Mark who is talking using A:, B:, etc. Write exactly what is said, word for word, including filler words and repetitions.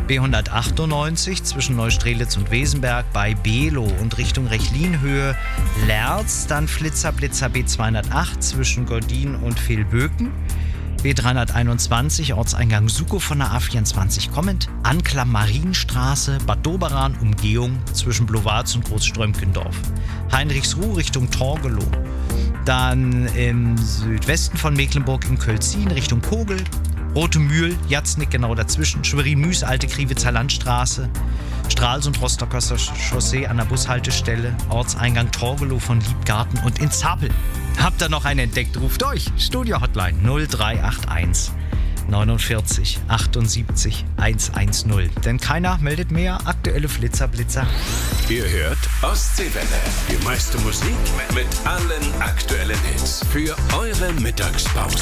A: B hundertachtundneunzig zwischen Neustrelitz und Wesenberg bei Below und Richtung Rechlinhöhe Lerz. Dann Flitzer Blitzer B zweihundertacht zwischen Gordin und Vilböken. B dreihunderteinundzwanzig Ortseingang Sukow von der A vierundzwanzig kommend. Anklam Marienstraße, Bad Doberan, Umgehung zwischen Blowarz und Großströmkendorf. Heinrichsruh Richtung Torgelow. Dann im Südwesten von Mecklenburg in Kölzin Richtung Kogel. Rote Mühl, Jatznick genau dazwischen. Schwerin-Müs, Alte Kriwitzer Landstraße. Stralsund, Rostocker Chaussee an der Bushaltestelle. Ortseingang Torgelow von Liebgarten und in Zappel. Habt ihr noch einen entdeckt? Ruft euch. Studio-Hotline null drei acht eins neunundvierzig achtundsiebzig hundertzehn. Denn keiner meldet mehr. Aktuelle Flitzer, Blitzer.
B: Ihr hört Ostseewelle. Die meiste Musik mit allen aktuellen Hits. Für eure Mittagspause.